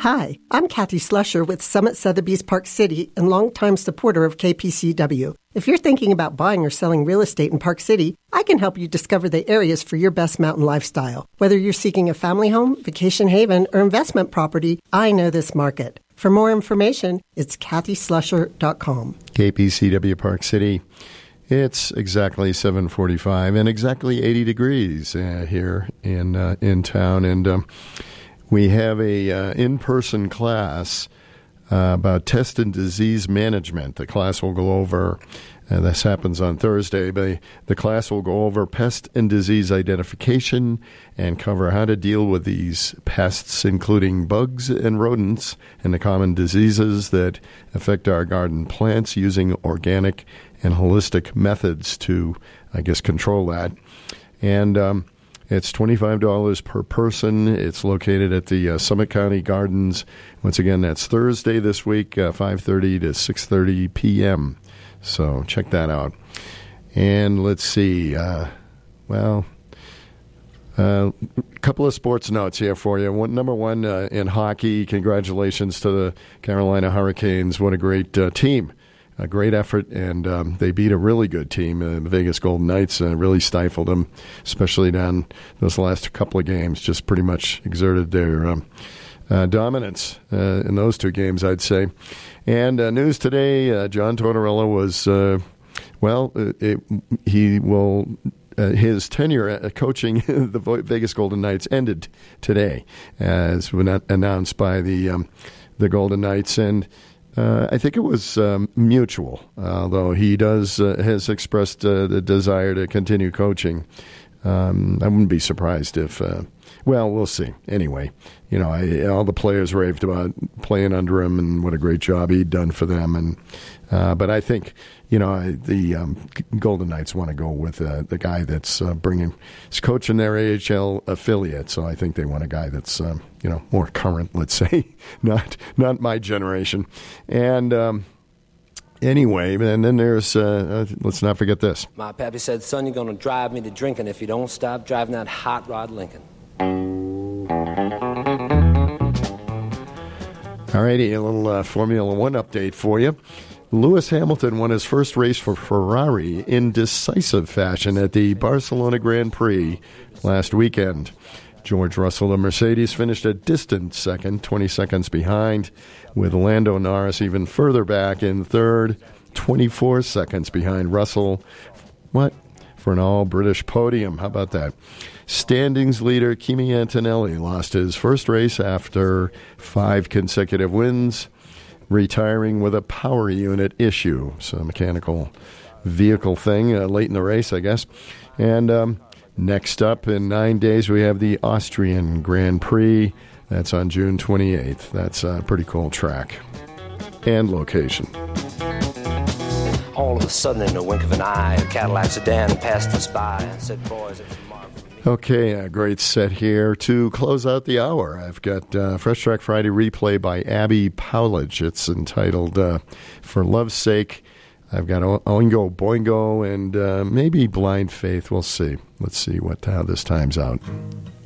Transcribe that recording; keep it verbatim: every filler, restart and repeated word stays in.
Hi, I'm Kathy Slusher with Summit Sotheby's Park City and longtime supporter of K P C W. If you're thinking about buying or selling real estate in Park City, I can help you discover the areas for your best mountain lifestyle. Whether you're seeking a family home, vacation haven, or investment property, I know this market. For more information, it's kathy slusher dot com. K P C W Park City. It's exactly seven forty-five and exactly eighty degrees uh, here in uh, in town, and um, we have a uh, in-person class uh, about test and disease management. The class will go over, uh, this happens on Thursday, but the class will go over pest and disease identification and cover how to deal with these pests, including bugs and rodents, and the common diseases that affect our garden plants using organic and holistic methods to, I guess, control that. And um, it's twenty-five dollars per person. It's located at the uh, Summit County Gardens. Once again, that's Thursday this week, uh, five thirty to six thirty p.m. So check that out. And let's see. Uh, well, a uh, couple of sports notes here for you. One, number one, uh, in hockey, congratulations to the Carolina Hurricanes. What a great uh, team. A great effort, and um, they beat a really good team. Uh, the Vegas Golden Knights uh, really stifled them, especially down those last couple of games, just pretty much exerted their um, uh, dominance uh, in those two games, I'd say. And uh, news today, uh, John Tortorella was, uh, well, it, it, he will, uh, his tenure at coaching the Vegas Golden Knights ended today, as announced by the, um, the Golden Knights, and Uh, I think it was um, mutual, although he does uh, has expressed uh, the desire to continue coaching. Um, I wouldn't be surprised if, uh, well, we'll see. Anyway, you know, I, all the players raved about playing under him and what a great job he'd done for them. And uh, but I think, you know, I, the um, Golden Knights want to go with uh, the guy that's uh, bringing, is coaching their A H L affiliate. So I think they want a guy that's, um, you know, more current, let's say, not not my generation. And um, anyway, and then there's, uh, uh, let's not forget this. My pappy said, son, you're going to drive me to drinking if you don't stop driving that hot rod Lincoln. All righty, a little uh, Formula One update for you. Lewis Hamilton won his first race for Ferrari in decisive fashion at the Barcelona Grand Prix last weekend. George Russell of Mercedes finished a distant second, twenty seconds behind, with Lando Norris even further back in third, twenty-four seconds behind Russell. What? For an all-British podium. How about that? Standings leader Kimi Antonelli lost his first race after five consecutive wins, retiring with a power unit issue. So a mechanical vehicle thing uh, late in the race, I guess. And um, next up in nine days, we have the Austrian Grand Prix. That's on June twenty-eighth. That's a pretty cool track and location. All of a sudden, in the wink of an eye, a Cadillac sedan passed us by and said, boys, it's a marvel. Okay, a great set here to close out the hour. I've got uh, Fresh Track Friday replay by Abby Powledge. It's entitled uh, For Love's Sake. I've got o- Oingo Boingo and uh, maybe Blind Faith. We'll see. Let's see what how this times out.